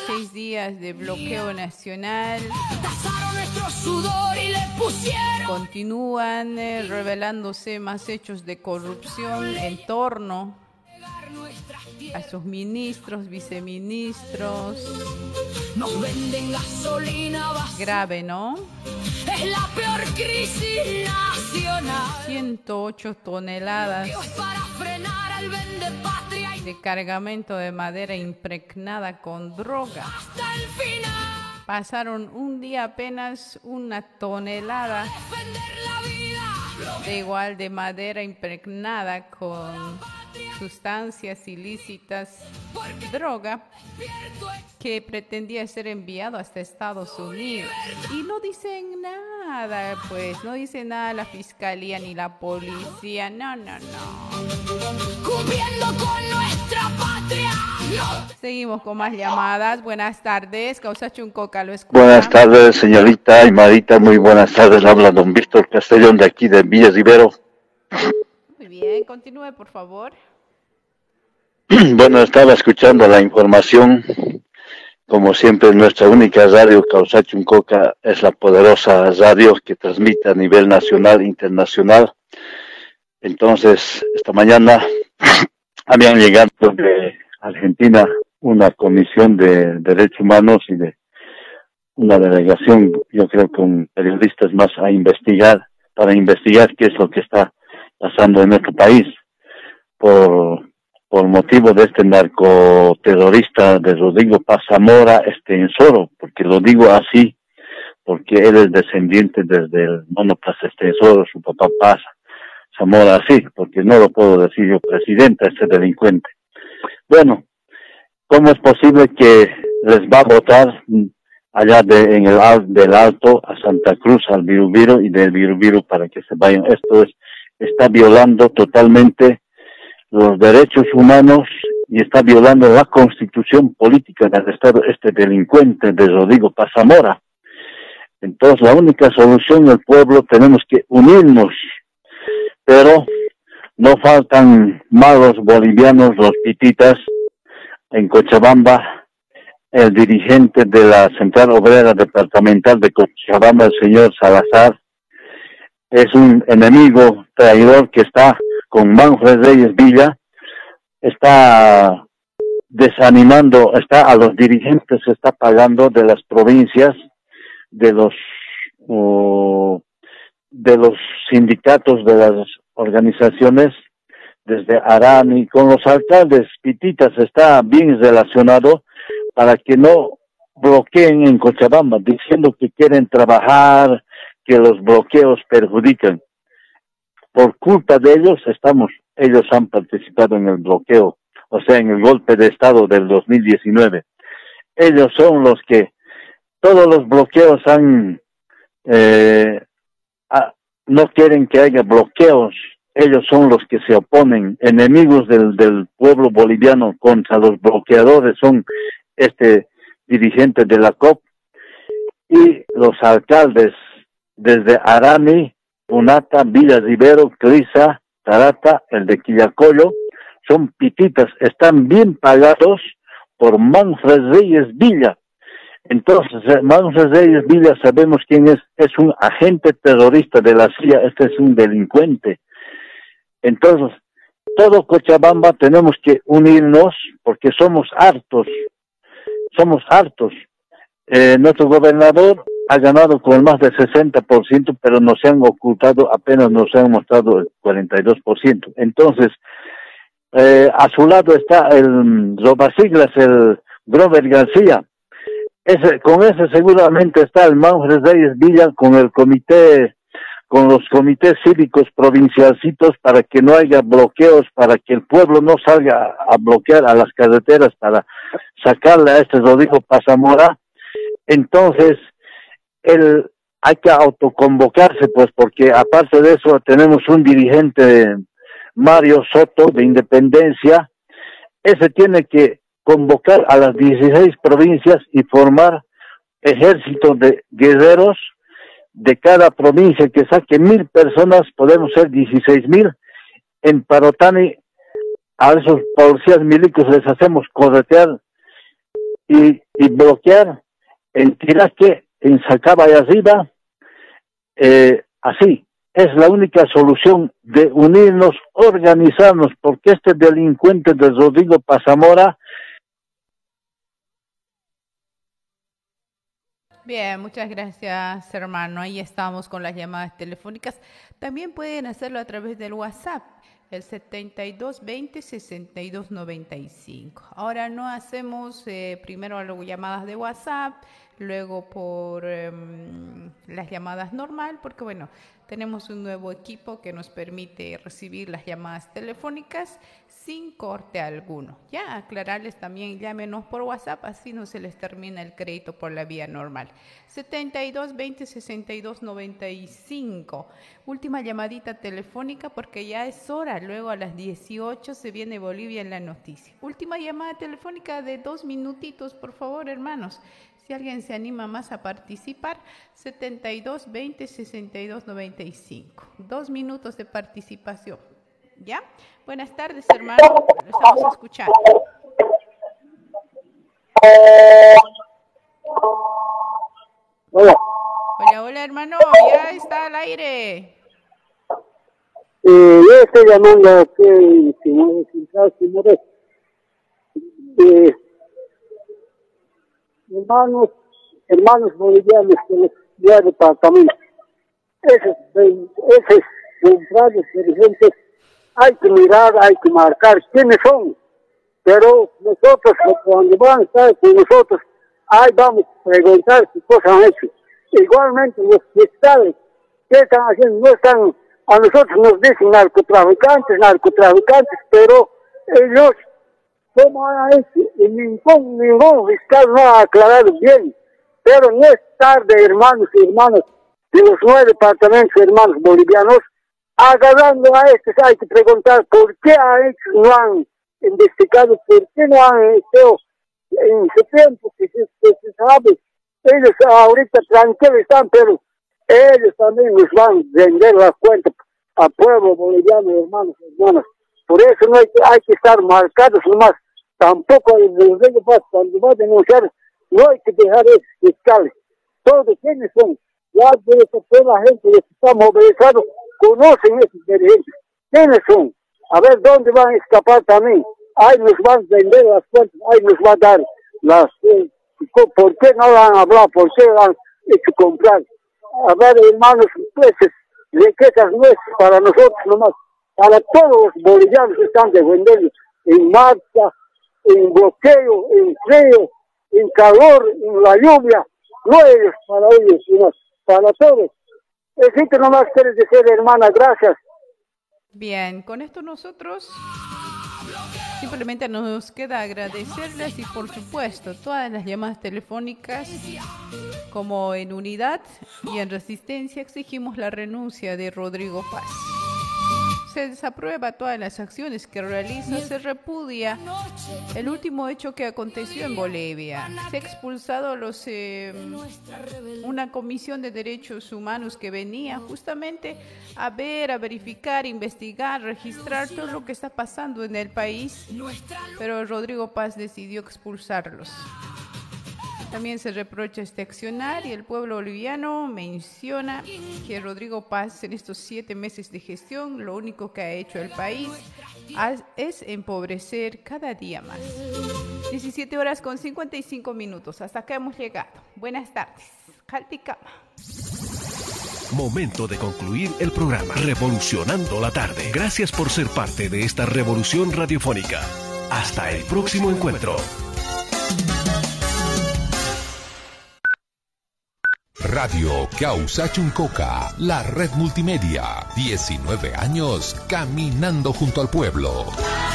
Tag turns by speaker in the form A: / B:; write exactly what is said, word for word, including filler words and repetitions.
A: seis días de bloqueo nacional. Continúan eh, revelándose más hechos de corrupción en torno a sus ministros, viceministros.
B: Nos venden gasolina base.
A: Grave, ¿no?
B: Es la peor crisis nacional.
A: ciento ocho toneladas
B: Para frenar al vendepatria y
A: de cargamento de madera impregnada con droga.
B: hasta el final.
A: Pasaron un día apenas una tonelada
B: Defender la vida.
A: de igual de madera impregnada con sustancias ilícitas, droga, que pretendía ser enviado hasta Estados Unidos. Y no dicen nada, pues, no dice nada la fiscalía ni la policía, no, no, no.
B: Cumpliendo con nuestra patria. No.
A: Seguimos con más llamadas. Buenas tardes, Causa Chuncoca, lo escucha.
C: Buenas tardes, señorita Aymarita, muy buenas tardes. Habla don Víctor Castellón de aquí de Villa Rivero.
A: Muy bien, continúe, por favor.
C: Bueno, estaba escuchando la información. Como siempre, nuestra única radio, Causa Chuncoca, es la poderosa radio que transmite a nivel nacional e internacional. Entonces, esta mañana habían llegado de Argentina una comisión de derechos humanos y de una delegación, yo creo, con periodistas más a investigar, para investigar qué es lo que está pasando en nuestro país por por motivo de este narcoterrorista de Rodrigo Paz Zamora, este en Soro, porque lo digo así, porque él es descendiente desde el mono Paz este Soro, su papá Paz Zamora, así, porque no lo puedo decir yo, presidente, este delincuente. Bueno, ¿cómo es posible que les va a votar allá de, en el del Alto a Santa Cruz, al Virubiru, y del Virubiru para que se vayan? Esto es, está violando totalmente los derechos humanos y está violando la constitución política del Estado, este delincuente de Rodrigo Paz Zamora. Entonces, la única solución, el pueblo, tenemos que unirnos, pero no faltan malos bolivianos, los pititas. En Cochabamba, el dirigente de la Central Obrera Departamental de Cochabamba, el señor Salazar, es un enemigo traidor que está con Manfred Reyes Villa, está desanimando, está a los dirigentes, se está pagando de las provincias, de los uh, de los sindicatos, de las organizaciones, desde Arani, con los alcaldes pititas está bien relacionado para que no bloqueen en Cochabamba, diciendo que quieren trabajar, que los bloqueos perjudican. Por culpa de ellos estamos, ellos han participado en el bloqueo, o sea, en el golpe de Estado del dos mil diecinueve. Ellos son los que, todos los bloqueos han, eh, a, no quieren que haya bloqueos, ellos son los que se oponen, enemigos del, del pueblo boliviano contra los bloqueadores, son este dirigente de la C O P y los alcaldes desde Arani, Punata, Villa Rivero, Crisa, Tarata, el de Quillacollo, son pititas, están bien pagados por Manfred Reyes Villa. Entonces, Manfred Reyes Villa sabemos quién es, es un agente terrorista de la C I A, este es un delincuente. Entonces, todo Cochabamba tenemos que unirnos porque somos hartos, somos hartos. Eh, nuestro gobernador ha ganado con más del sesenta por ciento, pero nos han ocultado, apenas nos han mostrado el cuarenta y dos por ciento. Entonces, eh, a su lado está el robasiglas, el Grover García. Ese, con ese seguramente está el Manfred Reyes Villa con el comité, con los comités cívicos provincialcitos para que no haya bloqueos, para que el pueblo no salga a bloquear a las carreteras para sacarle a este Rodrigo Paz Zamora. Entonces, el, hay que autoconvocarse, pues, porque aparte de eso tenemos un dirigente, Mario Soto, de Independencia. Ese tiene que convocar a las dieciséis provincias y formar ejército de guerreros de cada provincia que saque mil personas, podemos ser dieciséis mil. En Parotani, a esos policías milicos les hacemos corretear y y bloquear en Tiraque, en Sacaba y arriba, eh, así. Es la única solución de unirnos, organizarnos, porque este delincuente de Rodrigo Paz Zamora.
A: Bien, muchas gracias, hermano. Ahí estamos con las llamadas telefónicas. También pueden hacerlo a través del WhatsApp, el setenta y dos veinte sesenta y dos noventa y cinco. Ahora no hacemos eh, primero luego llamadas de WhatsApp, luego por eh, las llamadas normal, porque bueno, tenemos un nuevo equipo que nos permite recibir las llamadas telefónicas sin corte alguno. Ya aclararles también, llámenos por WhatsApp, así no se les termina el crédito por la vía normal. setenta y dos veinte sesenta y dos noventa y cinco. Última llamadita telefónica porque ya es hora. Luego a las dieciocho se viene Bolivia en la noticia. Última llamada telefónica de dos minutitos, por favor, hermanos. Si alguien se anima más a participar, setenta y dos veinte sesenta y dos noventa y cinco. Dos minutos de participación. ¿Ya? Buenas tardes, hermano. Lo estamos escuchando.
D: Hola.
A: Hola, hola, hermano. Ya está al aire.
D: Eh, yo estoy llamando a que señor Simón, eh, hermanos, hermanos bolivianos que les da departamento. Esos, esos centrales dirigentes hay que mirar, hay que marcar quiénes son. Pero nosotros, cuando van a estar con nosotros, ahí vamos a preguntar qué cosas han hecho. Igualmente los fiscales, ¿qué están haciendo? No están, a nosotros nos dicen narcotraficantes, narcotraficantes, pero ellos, ¿cómo han hecho? Y ningún, ningún fiscal no ha aclarado bien. Pero no es tarde, hermanos y hermanas, de los nueve departamentos hermanos bolivianos, agarrando a estos hay que preguntar por qué han hecho, no han investigado, por qué no han hecho en ese tiempo que se, que se sabe. Ellos ahorita tranquilos están, pero ellos también nos van a vender las cuentas al pueblo boliviano, hermanos y hermanas. Por eso no hay que, hay que estar marcados nomás. Tampoco el Rodrigo Paz, cuando va a denunciar, no hay que dejar esos fiscales. Todos quienes son, ya de toda la gente que está movilizado, conocen esos dirigentes. ¿Quiénes son? A ver dónde van a escapar también. Ahí nos van a vender las cuentas, ahí nos va a dar las... Eh, ¿por qué no lo han hablado? ¿Por qué lo han hecho comprar? A ver, hermanos, pues, riquezas nuestras para nosotros nomás, para todos los bolivianos que están defendiendo en marcha, en bloqueo, en frío, en calor, en la lluvia, no ellos, para ellos, sino para todos. Así que nomás quieres decir, hermana, gracias.
A: Bien, con esto nosotros simplemente nos queda agradecerles y por supuesto todas las llamadas telefónicas como en unidad y en resistencia exigimos la renuncia de Rodrigo Paz. Se desaprueba todas las acciones que realiza, se repudia el último hecho que aconteció en Bolivia. Se ha expulsado a los, eh, una comisión de derechos humanos que venía justamente a ver, a verificar, investigar, registrar todo lo que está pasando en el país, pero Rodrigo Paz decidió expulsarlos. También se reprocha este accionar y el pueblo boliviano menciona que Rodrigo Paz en estos siete meses de gestión lo único que ha hecho el país es empobrecer cada día más. diecisiete horas con cincuenta y cinco minutos. Hasta acá hemos llegado. Buenas tardes. Jalticama.
E: Momento de concluir el programa Revolucionando la Tarde. Gracias por ser parte de esta revolución radiofónica. Hasta el próximo encuentro.
F: Radio Causachuncoca, la red multimedia. diecinueve años caminando junto al pueblo.